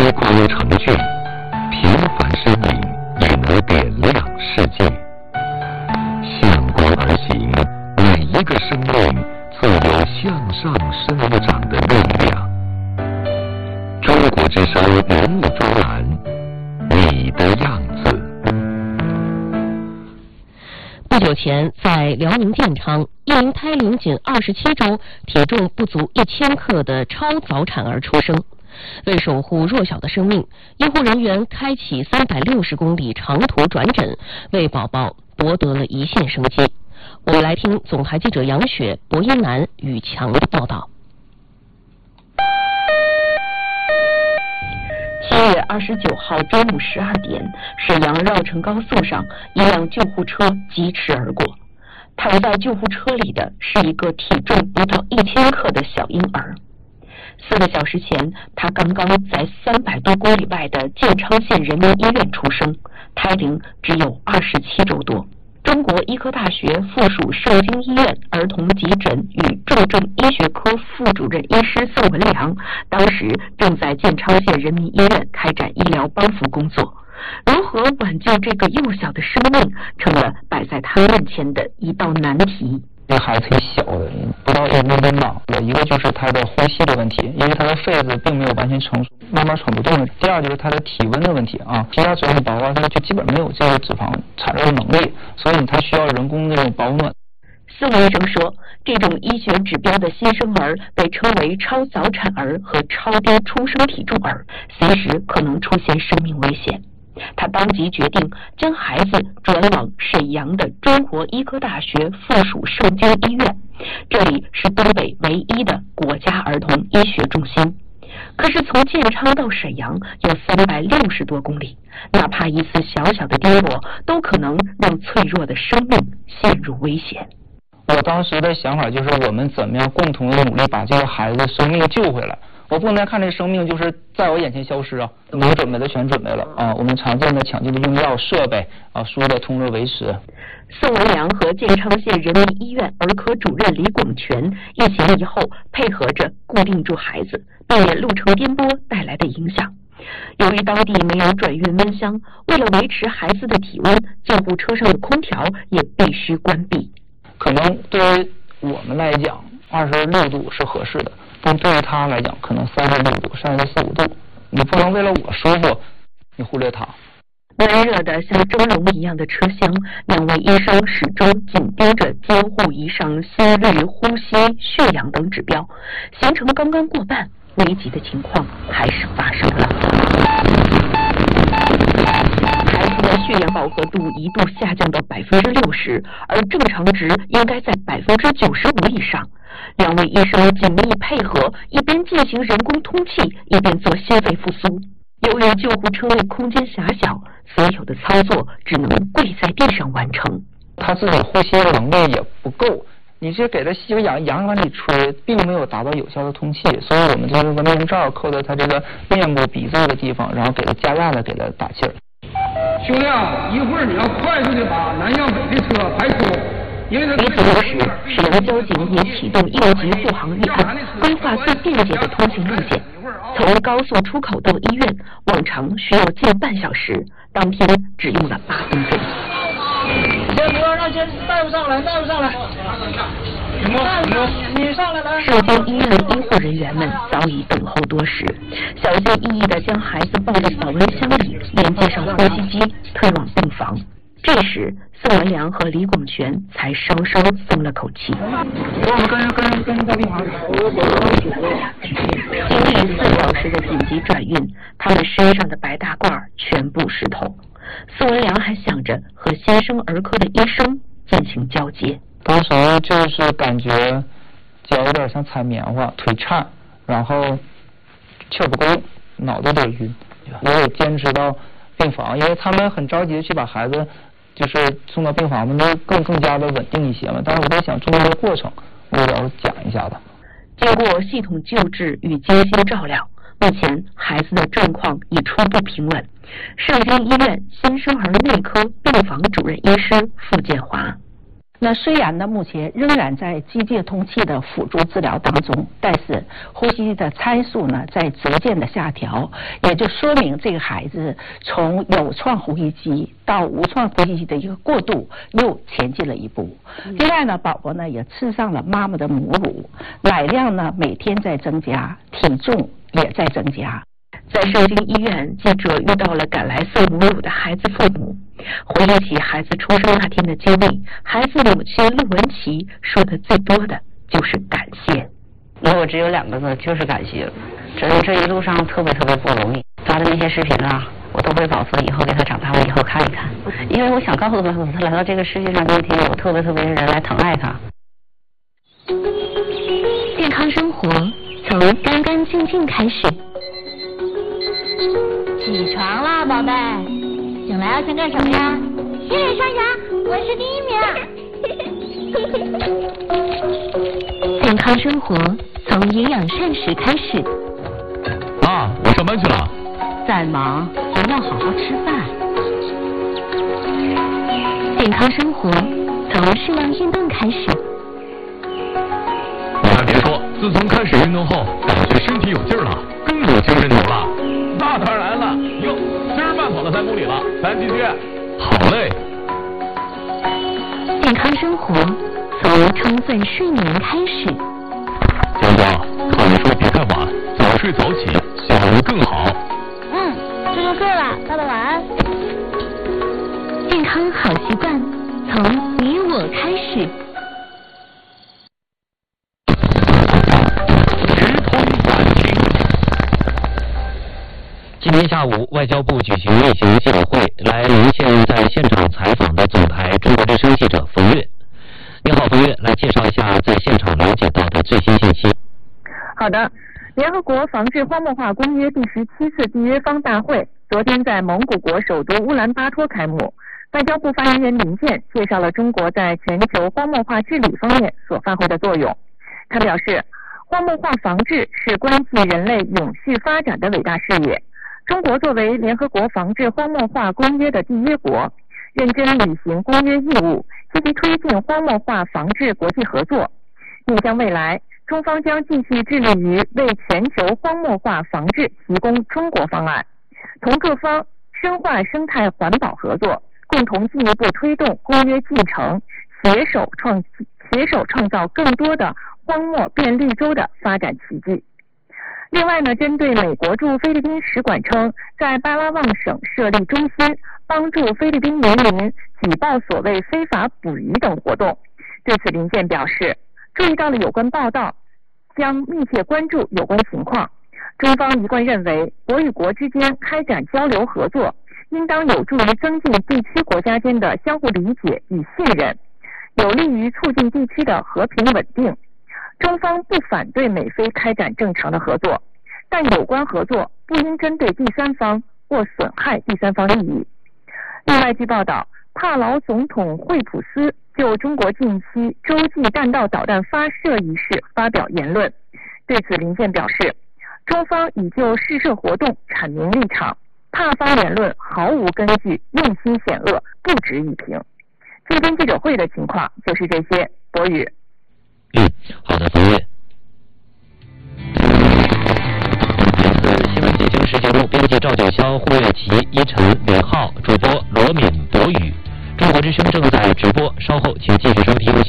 跨越程序，平凡生命也能点亮世界。向光而行，每一个生命自有向上生长的力量。中国之声人物专栏，你的样子。 不久前，在辽宁建昌，一名胎龄仅27周、体重不足1000克的超早产儿出生。为守护弱小的生命，医护人员开启360公里长途转诊，为宝宝夺得了一线生机。我们来听总台记者杨雪、博一楠、宇强的报道。7月29号中午12点，沈阳绕城高速上，一辆救护车疾驰而过。躺在救护车里的是一个体重不到1000克的小婴儿。4个小时前，他刚刚在300多公里外的建昌县人民医院出生，胎龄只有27周多。中国医科大学附属盛京医院儿童急诊与重症医学科副主任医师宋文良，当时正在建昌县人民医院开展医疗帮扶工作。如何挽救这个幼小的生命，成了摆在他面前的一道难题。 这孩子挺小的，不到1公分吧。一个就是他的呼吸的问题，因为他的肺子并没有完全成熟，慢慢喘不动了。第二就是他的体温的问题啊，皮下脂肪薄啊，他就基本没有这个脂肪产热的能力，所以他需要人工那种保暖。 宋医生说，这种医学指标的新生儿被称为超早产儿和超低出生体重儿，随时可能出现生命危险。他当即决定将孩子转往沈阳的中国医科大学附属盛京医院，这里是东北唯一的国家儿童医学中心。可是从建昌到沈阳有360多公里，哪怕一次小小的跌落，都可能让脆弱的生命陷入危险。 我当时的想法就是，我们怎么样共同的努力把这个孩子的生命救回来。我不能再看这生命就是在我眼前消失啊！能准备的全准备了啊！我们常见的抢救的用药设备啊，输的通热维持。 宋文良和建昌县人民医院儿科主任李广全一前一后配合着固定住孩子，避免路程颠簸带来的影响。由于当地没有转运温箱，为了维持孩子的体温，救护车上的空调也必须关闭。 可能对于我们来讲，26度是合适的。但对于他来讲，可能36度、34、5度，你不能为了我舒服，你忽略他。 闷热的像蒸笼一样的车厢，2位医生始终紧盯着监护仪上心率、呼吸、血氧等指标，行程刚刚过半，危急的情况还是发生了。孩子的血氧饱和度一度下降到60%，而正常值应该在95%以上。2位医生紧密配合，一边进行人工通气，一边做心肺复苏。由于救护车内空间狭小，所有的操作只能跪在地上完成。 他自己呼吸的能力也不够，你这给他吸个氧往里吹，并没有达到有效的通气，所以我们就用个面罩扣在他这个面部鼻子的地方，然后给他加压的给他打气儿。 兄弟啊，一会儿你要快速的把南向北的车排除。 与此同时，沈阳交警也启动应急护航预案，规划最便捷的通行路线。从高速出口到医院，往常需要近半小时，当天只用了8分钟。 先不要让先带不上来，带不上来。你上来来。 盛京医院的医护人员们早已等候多时，小心翼翼地将孩子抱在保温箱里，连接上呼吸机，推往病房。这时，宋文良和李广全才稍稍松了口气。 我们跟到病房。 经历4小时的紧急转运，他们身上的白大褂全部湿透。宋文良还想着和新生儿科的医生进行交接。 当时就是感觉脚有点像踩棉花，腿颤，然后气儿不够用，脑子有点晕。我也坚持到病房，因为他们很着急的去把孩子就是送到病房嘛，能更加的稳定一些嘛。但是我在想中间的过程，我也要讲一下的。 经过系统救治与精心照料，目前孩子的状况已初步平稳。盛京医院新生儿内科病房主任医师傅建华。 那虽然呢，目前仍然在机械通气的辅助治疗当中，但是呼吸的参数呢在逐渐的下调，也就说明这个孩子从有创呼吸机到无创呼吸机的一个过渡又前进了一步。另外呢，宝宝呢也吃上了妈妈的母乳，奶量呢每天在增加，体重也在增加。 在盛京医院，记者遇到了赶来送母乳的孩子父母，回忆起孩子出生那天的经历，孩子母亲陆文琪说的最多的就是感谢。 我只有2个字，就是感谢。这一路上特别不容易，发的那些视频啊，我都会保存，以后给他长大了以后看一看，因为我想告诉他来到这个世界上今天有特别的人来疼爱他。 健康生活从干干净净开始。起床了，宝贝，醒来要先干什么呀？洗脸刷牙，我是第1名。健康生活从营养膳食开始。 妈，我上班去了。 再忙也要好好吃饭。健康生活从适量运动开始。 你还别说，自从开始运动后，感觉身体有劲儿了，更有精神头了。 那当然了，哟，今儿慢跑了3公里了，咱继续。 好嘞。 健康生活从充分睡眠开始。 江江，看书别太晚，早睡早起，效率更好。 这就够了，爸爸晚安。健康好习惯从你我开始。 今天下午，外交部举行例行记者会，来连线在现场采访的总台中国之声记者冯月。你好，冯月，来介绍一下在现场了解到的最新信息。 好的，联合国防治荒漠化公约第17次缔约方大会昨天在蒙古国首都乌兰巴托开幕。外交部发言人林健介绍了中国在全球荒漠化治理方面所发挥的作用。他表示，荒漠化防治是关系人类永续发展的伟大事业。中国作为联合国防治荒漠化公约的缔约国，认真履行公约义务，积极推进荒漠化防治国际合作。面向未来，中方将继续致力于为全球荒漠化防治提供中国方案，同各方深化生态环保合作，共同进一步推动公约继承，携手创造更多的荒漠变绿洲的发展奇迹。另外呢，针对美国驻菲律宾使馆称在巴拉望省设立中心，帮助菲律宾农民举报所谓非法捕鱼等活动，对此林健表示，注意到了有关报道，将密切关注有关情况。中方一贯认为，国与国之间开展交流合作，应当有助于增进地区国家间的相互理解与信任，有利于促进地区的和平稳定。中方不反对美菲开展正常的合作，但有关合作不应针对第三方或损害第三方利益。另外，据报道，帕劳总统惠普斯就中国近期洲际弹道导弹发射一事发表言论，对此林健表示，中方已就试射活动阐明立场，帕方言论毫无根据，用心险恶，不值一评。今天记者会的情况就是这些。博宇。 好的，冯月。新闻进行时节目，编辑赵九霄、霍月琪、依晨、吕浩，主播罗敏、博宇。中国之声正在直播，稍后请继续收听。